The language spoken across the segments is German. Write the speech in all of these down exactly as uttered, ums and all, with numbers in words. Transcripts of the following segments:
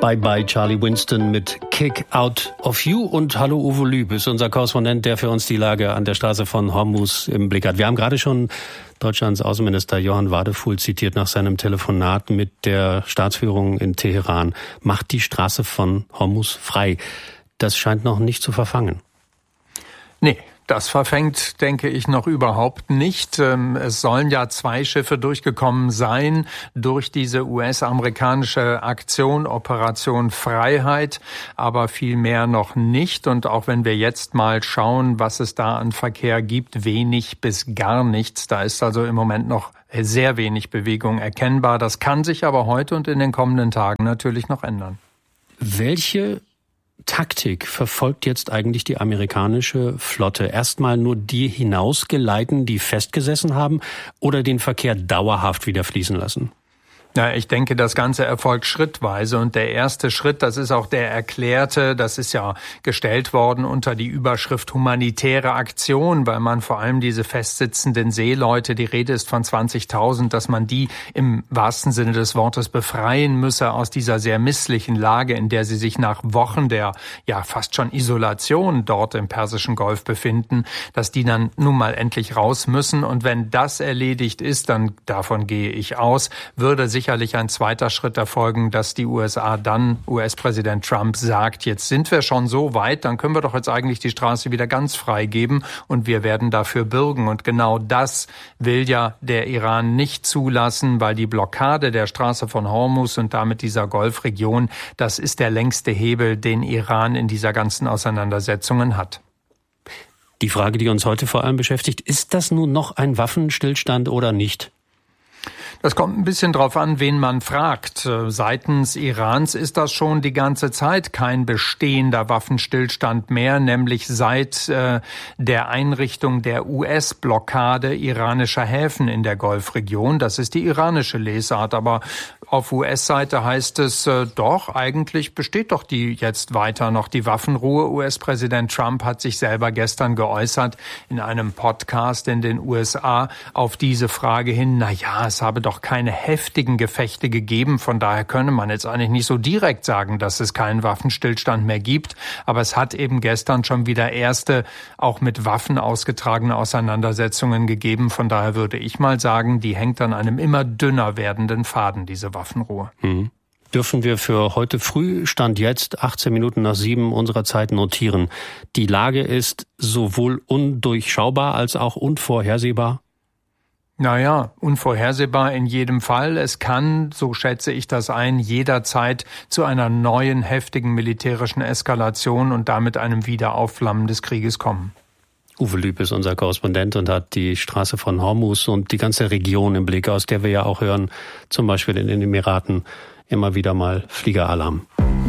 Bye Bye Charlie Winston mit Kick Out of You. Und hallo Uwe Lüb ist unser Korrespondent, der für uns die Lage an der Straße von Hormuz im Blick hat. Wir haben gerade schon Deutschlands Außenminister Johann Wadefuhl zitiert nach seinem Telefonat mit der Staatsführung in Teheran. Macht die Straße von Hormuz frei. Das scheint noch nicht zu verfangen. Nee. Das verfängt, denke ich, noch überhaupt nicht. Es sollen ja zwei Schiffe durchgekommen sein durch diese U S-amerikanische Aktion, Operation Freiheit, aber viel mehr noch nicht. Und auch wenn wir jetzt mal schauen, was es da an Verkehr gibt, wenig bis gar nichts. Da ist also im Moment noch sehr wenig Bewegung erkennbar. Das kann sich aber heute und in den kommenden Tagen natürlich noch ändern. Welche Taktik verfolgt jetzt eigentlich die amerikanische Flotte? Erstmal nur die hinausgeleiten, die festgesessen haben, oder den Verkehr dauerhaft wieder fließen lassen? Ja, ich denke, das Ganze erfolgt schrittweise und der erste Schritt, das ist auch der erklärte, das ist ja gestellt worden unter die Überschrift humanitäre Aktion, weil man vor allem diese festsitzenden Seeleute, die Rede ist von zwanzigtausend, dass man die im wahrsten Sinne des Wortes befreien müsse aus dieser sehr misslichen Lage, in der sie sich nach Wochen der ja fast schon Isolation dort im Persischen Golf befinden, dass die dann nun mal endlich raus müssen. Und wenn das erledigt ist, dann, davon gehe ich aus, würde sich sicherlich ein zweiter Schritt erfolgen, dass die U S A dann, U S-Präsident Trump sagt, jetzt sind wir schon so weit, dann können wir doch jetzt eigentlich die Straße wieder ganz freigeben und wir werden dafür bürgen. Und genau das will ja der Iran nicht zulassen, weil die Blockade der Straße von Hormuz und damit dieser Golfregion, das ist der längste Hebel, den Iran in dieser ganzen Auseinandersetzungen hat. Die Frage, die uns heute vor allem beschäftigt, ist das nun noch ein Waffenstillstand oder nicht? Das kommt ein bisschen drauf an, wen man fragt. Seitens Irans ist das schon die ganze Zeit kein bestehender Waffenstillstand mehr, nämlich seit äh, der Einrichtung der U S-Blockade iranischer Häfen in der Golfregion. Das ist die iranische Lesart, aber auf U S-Seite heißt es äh, doch, eigentlich besteht doch die jetzt weiter noch die Waffenruhe. U S-Präsident Trump hat sich selber gestern geäußert in einem Podcast in den U S A auf diese Frage hin, na ja, es habe doch keine heftigen Gefechte gegeben. Von daher könne man jetzt eigentlich nicht so direkt sagen, dass es keinen Waffenstillstand mehr gibt. Aber es hat eben gestern schon wieder erste, auch mit Waffen ausgetragene Auseinandersetzungen gegeben. Von daher würde ich mal sagen, die hängt an einem immer dünner werdenden Faden, diese Waffenruhe. Mhm. Dürfen wir für heute früh, Stand jetzt, achtzehn Minuten nach sieben unserer Zeit notieren. Die Lage ist sowohl undurchschaubar als auch unvorhersehbar? Naja, unvorhersehbar in jedem Fall. Es kann, so schätze ich das ein, jederzeit zu einer neuen heftigen militärischen Eskalation und damit einem Wiederaufflammen des Krieges kommen. Uwe Lüb ist unser Korrespondent und hat die Straße von Hormuz und die ganze Region im Blick, aus der wir ja auch hören, zum Beispiel in den Emiraten, immer wieder mal Fliegeralarm.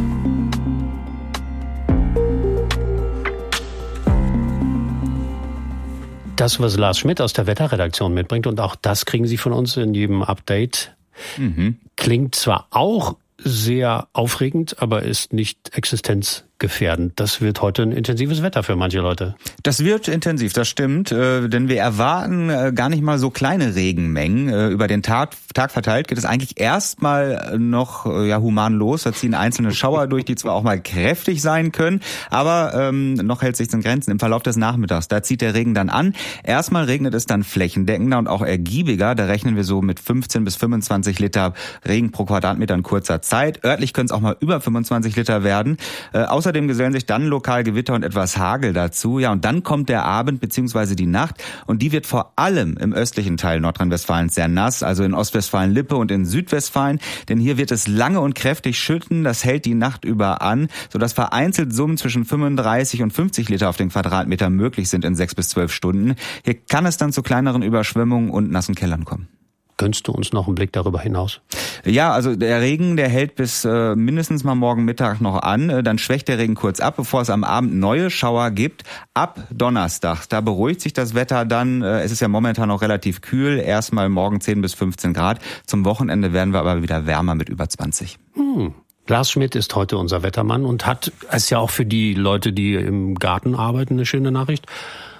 Das, was Lars Schmidt aus der Wetterredaktion mitbringt, und auch das kriegen Sie von uns in jedem Update, mhm. klingt zwar auch sehr aufregend, aber ist nicht existenzgefährdend. Das wird heute ein intensives Wetter für manche Leute. Das wird intensiv, das stimmt, äh, denn wir erwarten äh, gar nicht mal so kleine Regenmengen. Äh, über den Tag, Tag verteilt geht es eigentlich erstmal noch äh, ja, human los. Da ziehen einzelne Schauer durch, die zwar auch mal kräftig sein können, aber ähm, noch hält sich in Grenzen. Im Verlauf des Nachmittags, da zieht der Regen dann an. Erstmal regnet es dann flächendeckender und auch ergiebiger. Da rechnen wir so mit fünfzehn bis fünfundzwanzig Liter Regen pro Quadratmeter in kurzer Zeit. Örtlich können es auch mal über fünfundzwanzig Liter werden. Äh, außerdem gesellen sich dann lokal Gewitter und etwas Hagel dazu. Ja, und dann kommt der Abend bzw. die Nacht und die wird vor allem im östlichen Teil Nordrhein-Westfalens sehr nass, also in Ostwestfalen-Lippe und in Südwestfalen, denn hier wird es lange und kräftig schütten. Das hält die Nacht über an, sodass vereinzelt Summen zwischen fünfunddreißig und fünfzig Liter auf den Quadratmeter möglich sind in sechs bis zwölf Stunden. Hier kann es dann zu kleineren Überschwemmungen und nassen Kellern kommen. Gönnst du uns noch einen Blick darüber hinaus? Ja, also der Regen, der hält bis äh, mindestens mal morgen Mittag noch an. Äh, dann schwächt der Regen kurz ab, bevor es am Abend neue Schauer gibt. Ab Donnerstag, da beruhigt sich das Wetter dann. Äh, es ist ja momentan noch relativ kühl. Erstmal morgen zehn bis fünfzehn Grad. Zum Wochenende werden wir aber wieder wärmer mit über zwanzig. Hm. Lars Schmidt ist heute unser Wettermann und hat, ist ja auch für die Leute, die im Garten arbeiten, eine schöne Nachricht.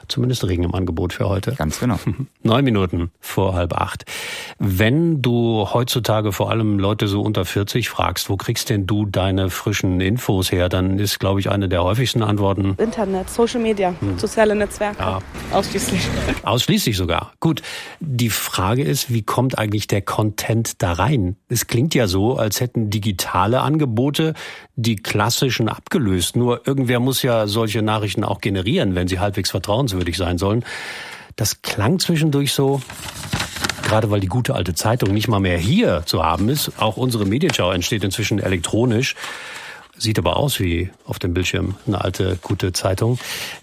zumindest Regen im Angebot für heute. Ganz genau. Neun Minuten vor halb acht. Wenn du heutzutage vor allem Leute so unter vierzig fragst, wo kriegst denn du deine frischen Infos her, dann ist, glaube ich, eine der häufigsten Antworten Internet, Social Media, hm. soziale Netzwerke, ja. ausschließlich. Ausschließlich sogar. Gut, die Frage ist, wie kommt eigentlich der Content da rein? Es klingt ja so, als hätten digitale Angebote die klassischen abgelöst. Nur irgendwer muss ja solche Nachrichten auch generieren, wenn sie halbwegs vertrauenswürdig sein sollen. Das klang zwischendurch so, gerade weil die gute alte Zeitung nicht mal mehr hier zu haben ist. Auch unsere Medienschau entsteht inzwischen elektronisch. Sieht aber aus wie auf dem Bildschirm eine alte, gute Zeitung.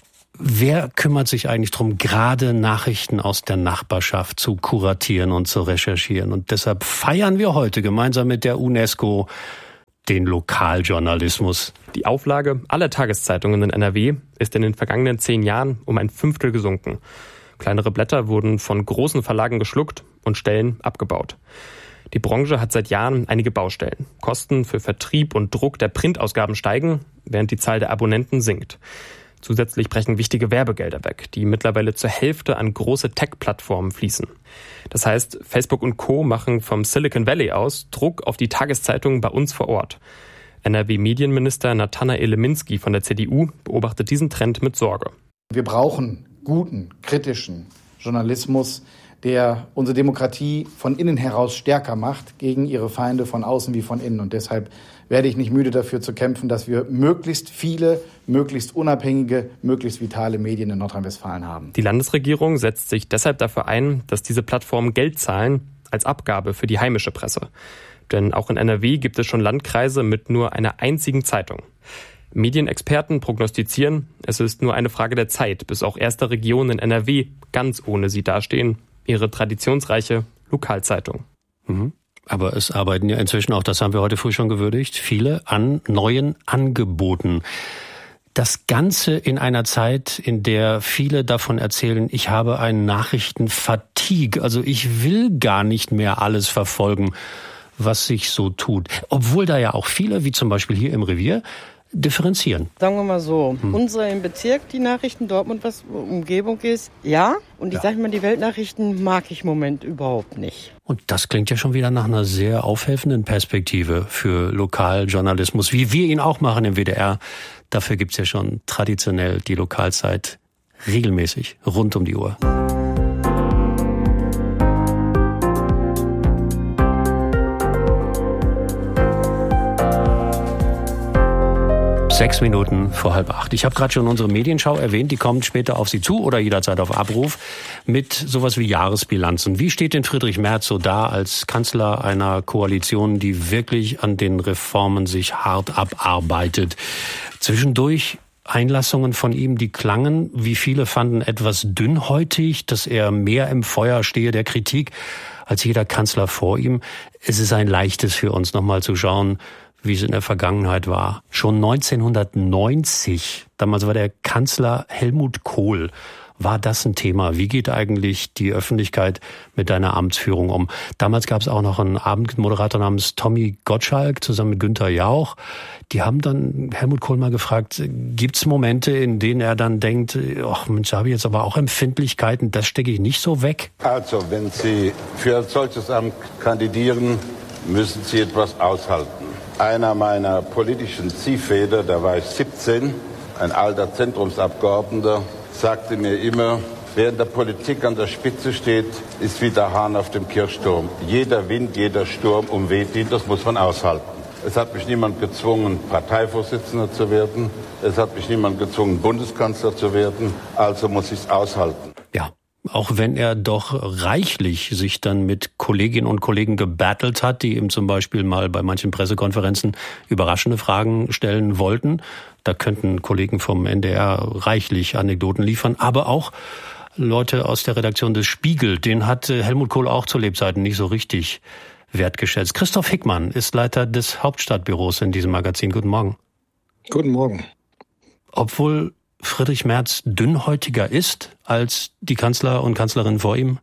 Wer kümmert sich eigentlich darum, gerade Nachrichten aus der Nachbarschaft zu kuratieren und zu recherchieren? Und deshalb feiern wir heute gemeinsam mit der UNESCO den Lokaljournalismus. Die Auflage aller Tageszeitungen in N R W ist in den vergangenen zehn Jahren um ein Fünftel gesunken. Kleinere Blätter wurden von großen Verlagen geschluckt und Stellen abgebaut. Die Branche hat seit Jahren einige Baustellen. Kosten für Vertrieb und Druck der Printausgaben steigen, während die Zahl der Abonnenten sinkt. Zusätzlich brechen wichtige Werbegelder weg, die mittlerweile zur Hälfte an große Tech-Plattformen fließen. Das heißt, Facebook und Co. machen vom Silicon Valley aus Druck auf die Tageszeitungen bei uns vor Ort. N R W-Medienminister Nathanael Leminski von der C D U beobachtet diesen Trend mit Sorge. Wir brauchen guten, kritischen Journalismus, der unsere Demokratie von innen heraus stärker macht, gegen ihre Feinde von außen wie von innen. Und deshalb werde ich nicht müde dafür zu kämpfen, dass wir möglichst viele, möglichst unabhängige, möglichst vitale Medien in Nordrhein-Westfalen haben. Die Landesregierung setzt sich deshalb dafür ein, dass diese Plattformen Geld zahlen als Abgabe für die heimische Presse. Denn auch in N R W gibt es schon Landkreise mit nur einer einzigen Zeitung. Medienexperten prognostizieren, es ist nur eine Frage der Zeit, bis auch erste Regionen in N R W ganz ohne sie dastehen. Ihre traditionsreiche Lokalzeitung. Mhm. Aber es arbeiten ja inzwischen auch, das haben wir heute früh schon gewürdigt, viele an neuen Angeboten. Das Ganze in einer Zeit, in der viele davon erzählen, ich habe einen Nachrichtenfatigue, also ich will gar nicht mehr alles verfolgen, was sich so tut. Obwohl da ja auch viele, wie zum Beispiel hier im Revier, differenzieren. Sagen wir mal so, hm. unsere im Bezirk, die Nachrichten Dortmund, was Umgebung ist, ja. Und ich ja. sage mal, die Weltnachrichten mag ich im Moment überhaupt nicht. Und das klingt ja schon wieder nach einer sehr aufhelfenden Perspektive für Lokaljournalismus, wie wir ihn auch machen im W D R. Dafür gibt's ja schon traditionell die Lokalzeit regelmäßig, rund um die Uhr. Sechs Minuten vor halb acht. Ich habe gerade schon unsere Medienschau erwähnt, die kommt später auf Sie zu oder jederzeit auf Abruf mit sowas wie Jahresbilanzen. Wie steht denn Friedrich Merz so da als Kanzler einer Koalition, die wirklich an den Reformen sich hart abarbeitet? Zwischendurch Einlassungen von ihm, die klangen, wie viele fanden, etwas dünnhäutig, dass er mehr im Feuer stehe der Kritik als jeder Kanzler vor ihm. Es ist ein leichtes für uns, nochmal zu schauen, wie es in der Vergangenheit war. Schon neunzehnhundertneunzig, damals war der Kanzler Helmut Kohl, war das ein Thema. Wie geht eigentlich die Öffentlichkeit mit deiner Amtsführung um? Damals gab es auch noch einen Abendmoderator namens Tommy Gottschalk zusammen mit Günther Jauch. Die haben dann Helmut Kohl mal gefragt, gibt's Momente, in denen er dann denkt, ach Mensch, da habe ich jetzt aber auch Empfindlichkeiten, das stecke ich nicht so weg? Also, wenn Sie für ein solches Amt kandidieren, müssen Sie etwas aushalten. Einer meiner politischen Ziehväter, da war ich siebzehn, ein alter Zentrumsabgeordneter, sagte mir immer, wer in der Politik an der Spitze steht, ist wie der Hahn auf dem Kirchturm. Jeder Wind, jeder Sturm umweht ihn, das muss man aushalten. Es hat mich niemand gezwungen, Parteivorsitzender zu werden. Es hat mich niemand gezwungen, Bundeskanzler zu werden. Also muss ich es aushalten. Ja. Auch wenn er doch reichlich sich dann mit Kolleginnen und Kollegen gebattelt hat, die ihm zum Beispiel mal bei manchen Pressekonferenzen überraschende Fragen stellen wollten. Da könnten Kollegen vom N D R reichlich Anekdoten liefern. Aber auch Leute aus der Redaktion des Spiegel, den hat Helmut Kohl auch zu Lebzeiten nicht so richtig wertgeschätzt. Christoph Hickmann ist Leiter des Hauptstadtbüros in diesem Magazin. Guten Morgen. Guten Morgen. Obwohl Friedrich Merz dünnhäutiger ist als die Kanzler und Kanzlerin vor ihm?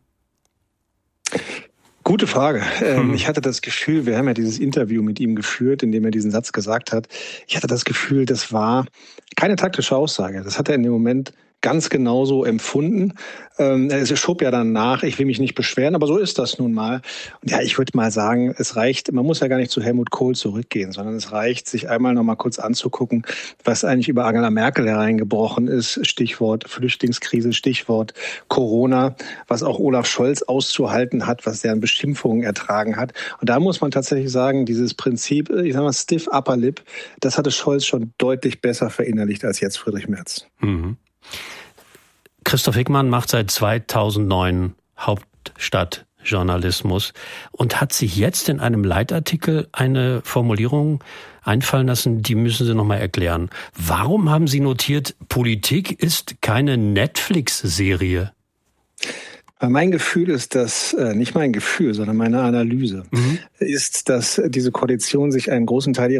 Gute Frage. Ähm, ich hatte das Gefühl, wir haben ja dieses Interview mit ihm geführt, in dem er diesen Satz gesagt hat. Ich hatte das Gefühl, das war keine taktische Aussage. Das hat er in dem Moment ganz genauso empfunden. Ähm, es schob ja dann nach, ich will mich nicht beschweren, aber so ist das nun mal. Und ja, ich würde mal sagen, es reicht, man muss ja gar nicht zu Helmut Kohl zurückgehen, sondern es reicht, sich einmal noch mal kurz anzugucken, was eigentlich über Angela Merkel hereingebrochen ist. Stichwort Flüchtlingskrise, Stichwort Corona, was auch Olaf Scholz auszuhalten hat, was der an Beschimpfungen ertragen hat. Und da muss man tatsächlich sagen, dieses Prinzip, ich sag mal, stiff upper lip, das hatte Scholz schon deutlich besser verinnerlicht als jetzt Friedrich Merz. Mhm. Christoph Hickmann macht seit zweitausendneun Hauptstadtjournalismus und hat sich jetzt in einem Leitartikel eine Formulierung einfallen lassen, die müssen Sie noch mal erklären. Warum haben Sie notiert, Politik ist keine Netflix-Serie? Mein Gefühl ist, dass, äh, nicht mein Gefühl, sondern meine Analyse, mhm. ist, dass diese Koalition sich einen großen Teil ihrer